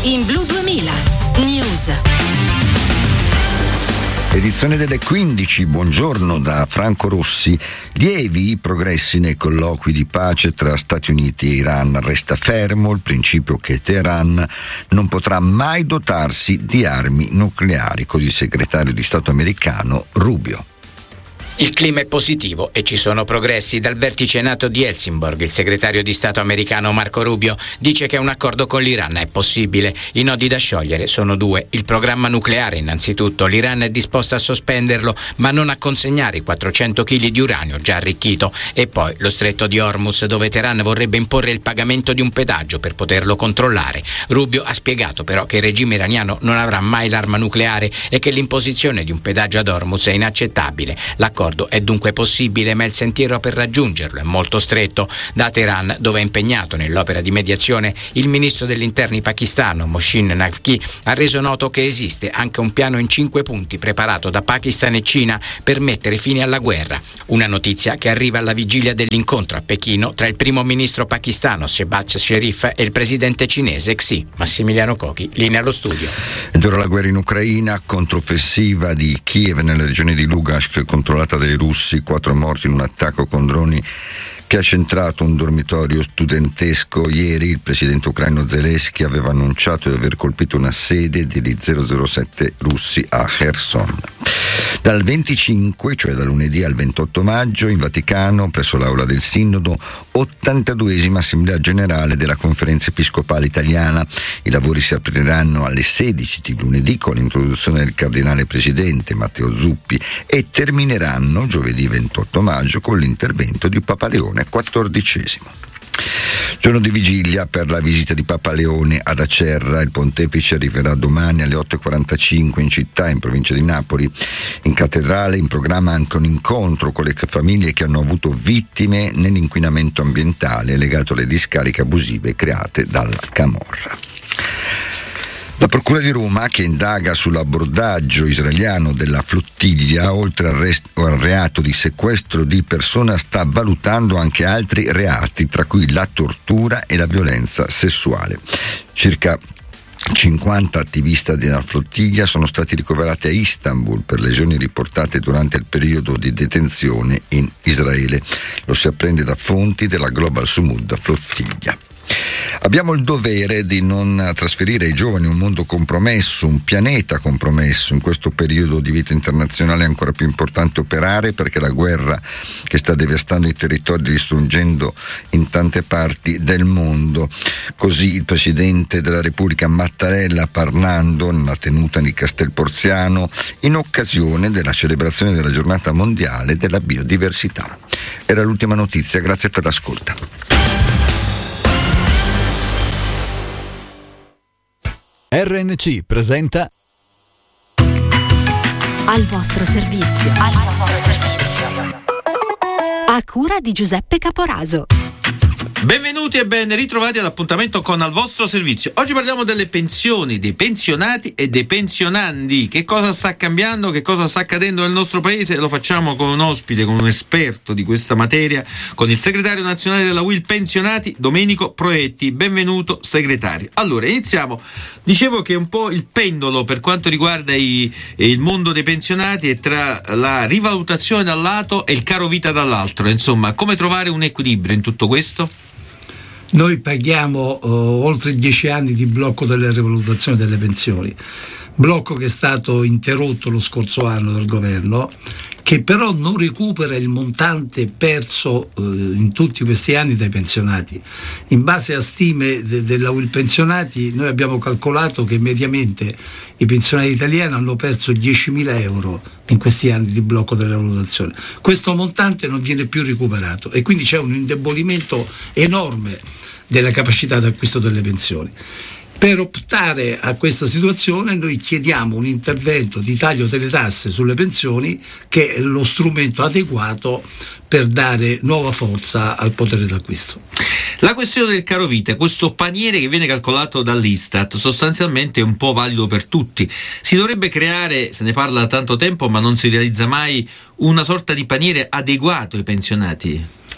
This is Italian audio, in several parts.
in Blu 2000 News. Edizione delle 15, buongiorno da Franco Rossi. Lievi i progressi nei colloqui di pace tra Stati Uniti e Iran. Resta fermo il principio che Teheran non potrà mai dotarsi di armi nucleari, così il segretario di Stato americano Rubio. Il clima è positivo e ci sono progressi. Dal vertice NATO di Helsingborg, il segretario di Stato americano Marco Rubio dice che un accordo con l'Iran è possibile. I nodi da sciogliere sono due. Il programma nucleare, innanzitutto. L'Iran è disposta a sospenderlo, ma non a consegnare i 400 kg di uranio già arricchito. E poi lo stretto di Hormuz, dove Teheran vorrebbe imporre il pagamento di un pedaggio per poterlo controllare. Rubio ha spiegato però che il regime iraniano non avrà mai l'arma nucleare e che l'imposizione di un pedaggio ad Hormuz è inaccettabile. L'accordo è dunque possibile, ma il sentiero per raggiungerlo è molto stretto. Da Teheran, dove è impegnato nell'opera di mediazione, il ministro degli interni pakistano Mohsin Naqvi ha reso noto che esiste anche un piano in 5 punti preparato da Pakistan e Cina per mettere fine alla guerra. Una notizia che arriva alla vigilia dell'incontro a Pechino tra il primo ministro pakistano Shehbaz Sharif e il presidente cinese Xi. Massimiliano Cochi, linea allo studio. Ed ora la guerra in Ucraina, controffensiva di Kiev nella regione di Lugansk controllata dai russi, 4 morti in un attacco con droni che ha centrato un dormitorio studentesco. Ieri il presidente ucraino Zelensky aveva annunciato di aver colpito una sede degli 007 russi a Kherson. Dal 25, cioè da lunedì al 28 maggio, in Vaticano, presso l'aula del Sinodo, 82esima Assemblea Generale della Conferenza Episcopale Italiana. I lavori si apriranno alle 16 di lunedì con l'introduzione del cardinale presidente Matteo Zuppi e termineranno giovedì 28 maggio con l'intervento di Papa Leone XIV. Giorno di vigilia per la visita di Papa Leone ad Acerra. Il pontefice arriverà domani alle 8:45 in città, in provincia di Napoli. In cattedrale in programma anche un incontro con le famiglie che hanno avuto vittime nell'inquinamento ambientale legato alle discariche abusive create dalla camorra. La Procura di Roma, che indaga sull'abbordaggio israeliano della flottiglia, oltre al reato di sequestro di persona, sta valutando anche altri reati, tra cui la tortura e la violenza sessuale. Circa 50 attivisti della flottiglia sono stati ricoverati a Istanbul per lesioni riportate durante il periodo di detenzione in Israele. Lo si apprende da fonti della Global Sumud Flottiglia. Abbiamo il dovere di non trasferire ai giovani un mondo compromesso, un pianeta compromesso. In questo periodo di vita internazionale è ancora più importante operare, perché la guerra che sta devastando i territori, distruggendo in tante parti del mondo. Così il Presidente della Repubblica Mattarella, parlando nella tenuta di Castel Porziano in occasione della celebrazione della Giornata Mondiale della Biodiversità. Era l'ultima notizia, grazie per l'ascolto. RNC presenta Al vostro servizio. A cura di Giuseppe Caporaso. Benvenuti e ben ritrovati all'appuntamento con Al vostro servizio. Oggi parliamo delle pensioni, dei pensionati e dei pensionandi. Che cosa sta cambiando, che cosa sta accadendo nel nostro paese? Lo facciamo con un ospite, con un esperto di questa materia, con il segretario nazionale della UIL Pensionati, Domenico Proietti. Benvenuto segretario. Allora, iniziamo. Dicevo che un po' il pendolo per quanto riguarda il mondo dei pensionati è tra la rivalutazione da un lato e il caro vita dall'altro. Insomma, come trovare un equilibrio in tutto questo? Noi paghiamo oltre 10 anni di blocco delle rivalutazioni delle pensioni, blocco che è stato interrotto lo scorso anno dal governo, che però non recupera il montante perso in tutti questi anni dai pensionati. In base a stime della UIL Pensionati, noi abbiamo calcolato che mediamente i pensionati italiani hanno perso 10.000 euro in questi anni di blocco delle valutazioni. Questo montante non viene più recuperato e quindi c'è un indebolimento enorme della capacità d'acquisto delle pensioni. Per optare a questa situazione noi chiediamo un intervento di taglio delle tasse sulle pensioni, che è lo strumento adeguato per dare nuova forza al potere d'acquisto. La questione del caro vita, questo paniere che viene calcolato dall'Istat, sostanzialmente è un po' valido per tutti. Si dovrebbe creare, se ne parla da tanto tempo ma non si realizza mai, una sorta di paniere adeguato ai pensionati.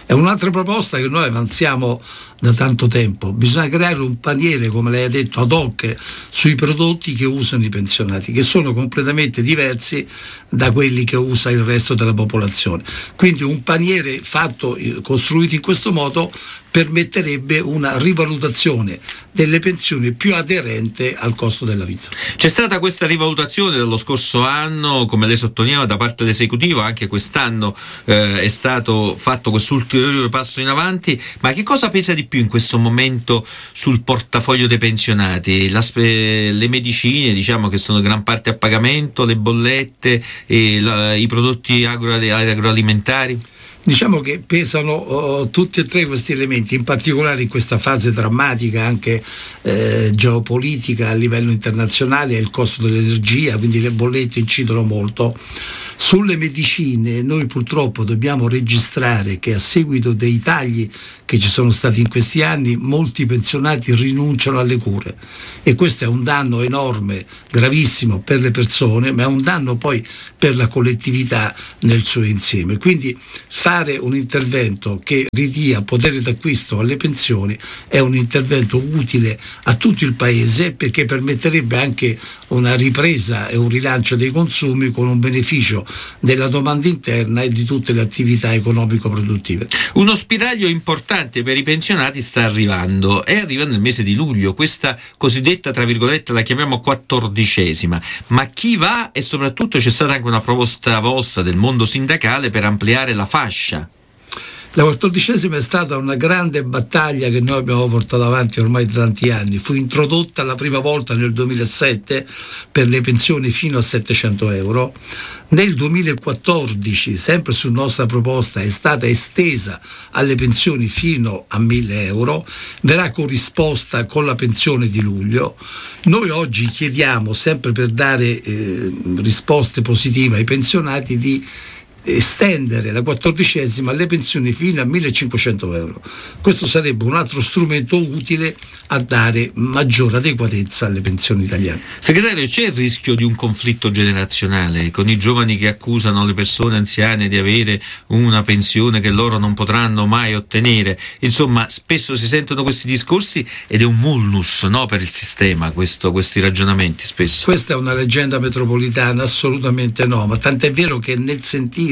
È un'altra proposta che noi avanziamo da tanto tempo. Bisogna creare un paniere, come lei ha detto, ad hoc sui prodotti che usano i pensionati, che sono completamente diversi da quelli che usa il resto della popolazione. Quindi un paniere costruito in questo modo permetterebbe una rivalutazione delle pensioni più aderente al costo della vita. C'è stata questa rivalutazione dello scorso anno, come lei sottolineava, da parte dell'esecutivo. Anche quest'anno è stato fatto questo ulteriore passo in avanti, ma che cosa pesa di più in questo momento sul portafoglio dei pensionati? Le medicine, diciamo, che sono gran parte a pagamento, le bollette e i prodotti agroalimentari? Diciamo che pesano tutti e tre questi elementi, in particolare in questa fase drammatica anche geopolitica a livello internazionale, è il costo dell'energia, quindi le bollette incidono molto. Sulle medicine noi purtroppo dobbiamo registrare che a seguito dei tagli che ci sono stati in questi anni molti pensionati rinunciano alle cure, e questo è un danno enorme, gravissimo per le persone, ma è un danno poi per la collettività nel suo insieme. Quindi fare un intervento che ridia potere d'acquisto alle pensioni è un intervento utile a tutto il Paese, perché permetterebbe anche una ripresa e un rilancio dei consumi con un beneficio della domanda interna e di tutte le attività economico-produttive. Uno spiraglio importante per i pensionati sta arrivando, e arriva nel mese di luglio, questa cosiddetta, tra virgolette, la chiamiamo 14ª, ma chi va? E soprattutto c'è stata anche una proposta vostra del mondo sindacale per ampliare la fascia. La 14ª è stata una grande battaglia che noi abbiamo portato avanti ormai da tanti anni. Fu introdotta la prima volta nel 2007 per le pensioni fino a 700 euro. Nel 2014, sempre su nostra proposta, è stata estesa alle pensioni fino a 1.000 euro, verrà corrisposta con la pensione di luglio. Noi oggi chiediamo, sempre per dare risposte positive ai pensionati, di estendere la 14ª alle pensioni fino a 1.500 euro. Questo sarebbe un altro strumento utile a dare maggiore adeguatezza alle pensioni italiane. Segretario, c'è il rischio di un conflitto generazionale con i giovani che accusano le persone anziane di avere una pensione che loro non potranno mai ottenere? Insomma, spesso si sentono questi discorsi ed è un vulnus, no, per il sistema questi ragionamenti spesso. Questa è una leggenda metropolitana? Assolutamente no, ma tant'è vero che nel sentire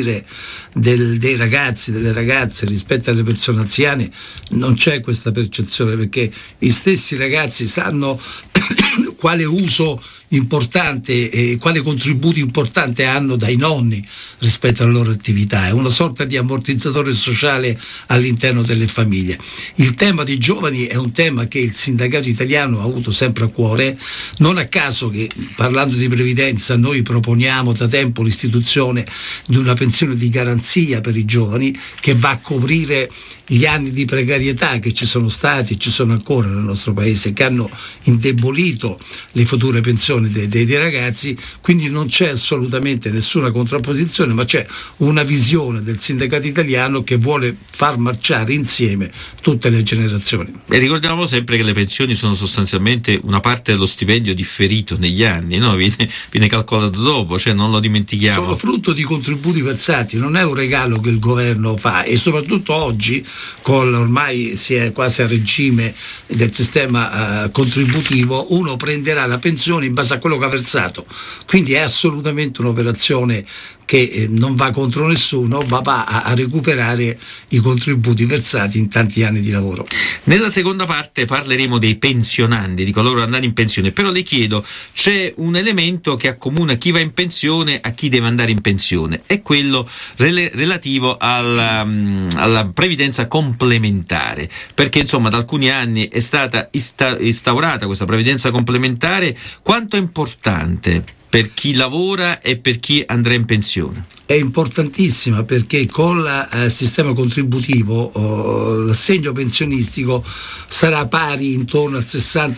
dei ragazzi, delle ragazze rispetto alle persone anziane non c'è questa percezione, perché i stessi ragazzi sanno quale uso importante e quale contributo importante hanno dai nonni rispetto alla loro attività. È una sorta di ammortizzatore sociale all'interno delle famiglie. Il tema dei giovani è un tema che il sindacato italiano ha avuto sempre a cuore, non a caso che, parlando di previdenza, noi proponiamo da tempo l'istituzione di una pensione di garanzia per i giovani che va a coprire gli anni di precarietà che ci sono stati e ci sono ancora nel nostro paese, che hanno indebolito le future pensioni dei ragazzi. Quindi non c'è assolutamente nessuna contrapposizione, ma c'è una visione del sindacato italiano che vuole far marciare insieme tutte le generazioni. E ricordiamo sempre che le pensioni sono sostanzialmente una parte dello stipendio differito negli anni, no? Viene calcolato dopo, cioè non lo dimentichiamo. Sono frutto di contributi versati, non è un regalo che il governo fa, e soprattutto oggi, ormai si è quasi a regime del sistema contributivo, uno prenderà la pensione in base a quello che ha versato, quindi è assolutamente un'operazione che non va contro nessuno, ma va a recuperare i contributi versati in tanti anni di lavoro. Nella seconda parte parleremo dei pensionandi, di coloro che andare in pensione, però le chiedo, c'è un elemento che accomuna chi va in pensione a chi deve andare in pensione, è quello relativo alla previdenza complementare, perché insomma da alcuni anni è stata instaurata questa previdenza complementare. Quanto è importante per chi lavora e per chi andrà in pensione? È importantissima, perché con il sistema contributivo l'assegno pensionistico sarà pari intorno al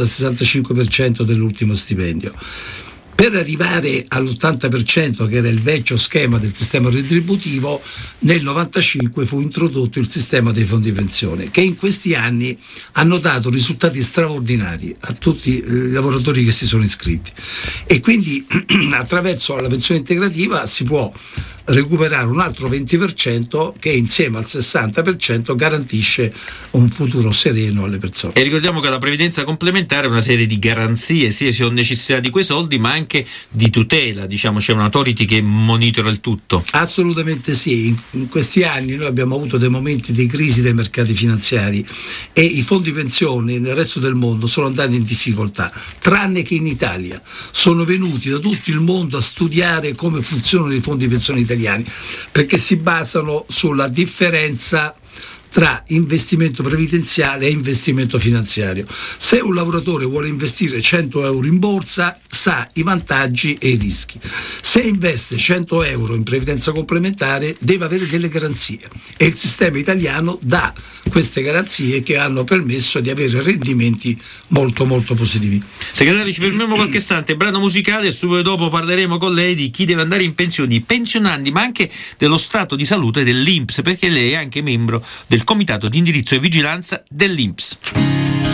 60-65% dell'ultimo stipendio. Per arrivare all'80%, che era il vecchio schema del sistema retributivo, nel 95 fu introdotto il sistema dei fondi pensione, che in questi anni hanno dato risultati straordinari a tutti i lavoratori che si sono iscritti, e quindi attraverso la pensione integrativa si può recuperare un altro 20% che insieme al 60% garantisce un futuro sereno alle persone. E ricordiamo che la previdenza complementare è una serie di garanzie, sia se ho necessità di quei soldi, ma anche di tutela, diciamo, c'è un'autority che monitora il tutto. Assolutamente sì, in questi anni noi abbiamo avuto dei momenti di crisi dei mercati finanziari e i fondi pensione nel resto del mondo sono andati in difficoltà, tranne che in Italia. Sono venuti da tutto il mondo a studiare come funzionano i fondi pensione italiani, perché si basano sulla differenza tra investimento previdenziale e investimento finanziario. Se un lavoratore vuole investire 100 euro in borsa, sa i vantaggi e i rischi. Se investe 100 euro in previdenza complementare, deve avere delle garanzie e il sistema italiano dà queste garanzie che hanno permesso di avere rendimenti molto molto positivi. Segretario, ci fermiamo qualche istante, brano musicale, e subito dopo parleremo con lei di chi deve andare in pensione, i pensionandi, ma anche dello stato di salute dell'INPS, perché lei è anche membro del Comitato di indirizzo e vigilanza dell'INPS.